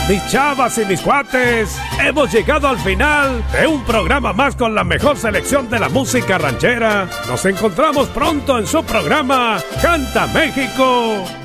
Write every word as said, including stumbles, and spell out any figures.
Mis chavas y mis cuates, hemos llegado al final de un programa más con la mejor selección de la música ranchera. Nos encontramos pronto en su programa Canta México.